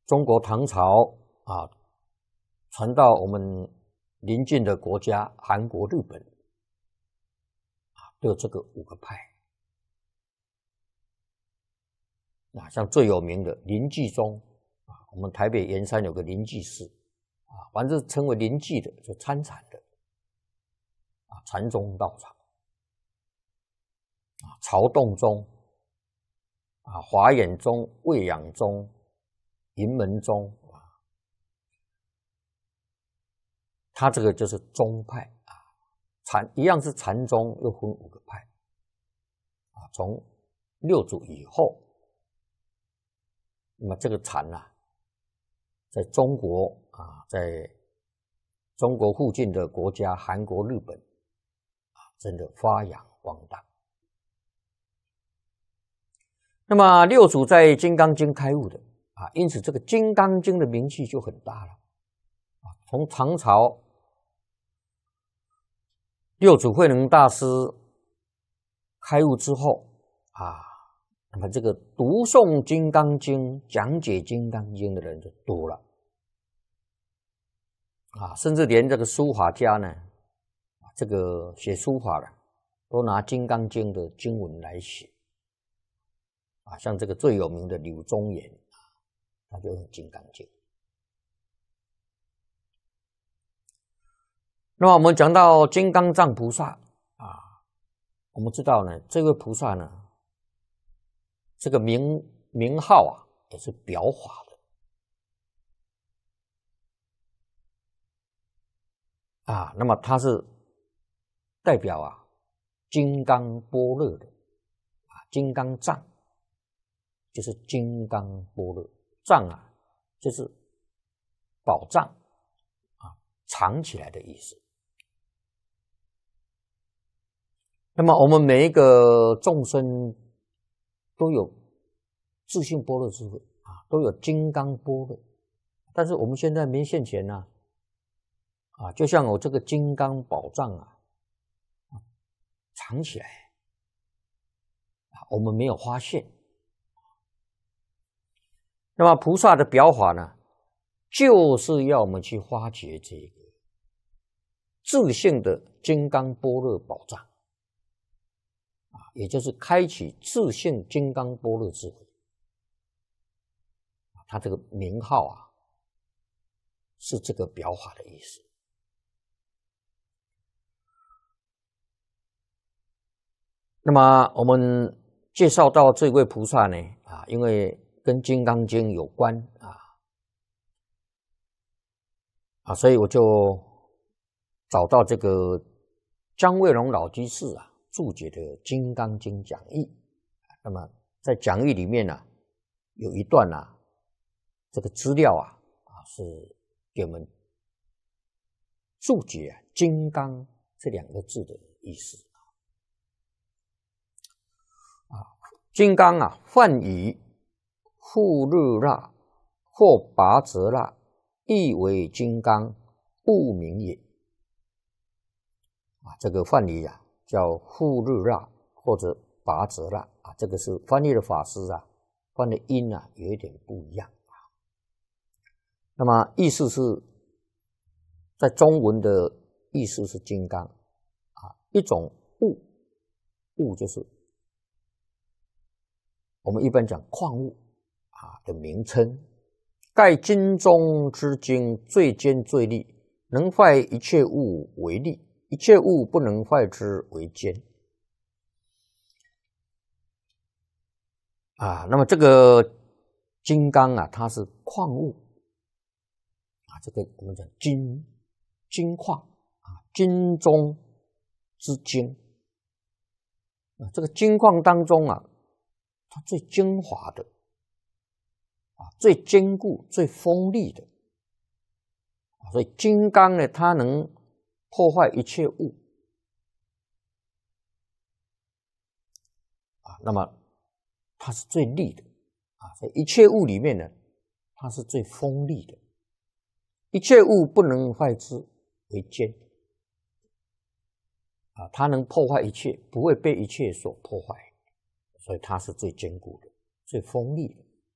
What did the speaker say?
中国唐朝啊，传到我们邻近的国家韩国、日本都有这个5个派啊，像最有名的临济宗啊，我们台北圆山有个临济寺啊，凡是称为临济的就参禅的啊，禅宗道场啊，曹洞宗啊，华严宗、卫养宗、云门宗啊，它这个就是宗派啊，一样是禅宗，又分5个派啊，从六祖以后。那么这个禅啊，在中国啊，在中国附近的国家韩国、日本啊，真的发扬光大。那么六祖在《金刚经》开悟的啊，因此这个《金刚经》的名气就很大了啊。从唐朝六祖慧能大师开悟之后啊。那么这个读诵《金刚经》、讲解《金刚经》的人就多了啊，甚至连这个书法家呢，这个写书法的都拿《金刚经》的经文来写啊，像这个最有名的柳宗元啊，他就用《金刚经》。那么我们讲到金刚藏菩萨啊，我们知道呢，这位菩萨呢。这个名号啊，也是表法的啊。那么它是代表啊金刚般若的啊，金刚藏就是金刚般若，藏啊就是宝藏啊，藏起来的意思。那么我们每一个众生都有自性般若智慧啊，都有金刚般若，但是我们现在没现前啊，就像我这个金刚宝藏啊，藏起来啊，我们没有发现。那么菩萨的表法呢，就是要我们去发掘这个自性的金刚般若宝藏。也就是开启自性金刚般若智慧，它这个名号啊，是这个表法的意思。那么我们介绍到这位菩萨呢，因为跟《金刚经》有关所以我就找到这个姜卫龙老居士注解的《金刚经》讲义。那么在讲义里面呢，有一段这个资料是给我们注解金刚这2个字的意思金刚梵语富日那或拔则那，意为金刚，物名也这个梵语叫富日那或者拔则那这个是翻译的法师翻的音有一点不一样那么意思是在中文的意思是金刚一种物就是我们一般讲矿物的名称。盖经中之经，最坚最利，能坏一切物为利，一切物不能坏之为坚那么这个金刚它是矿物这个我们讲金矿金中之精这个金矿当中它最精华的最坚固、最锋利的所以金刚呢，它能破坏一切物那么它是最利的在一切物里面呢，它是最锋利的，一切物不能坏之为坚它能破坏一切，不会被一切所破坏，所以它是最坚固的、最锋利的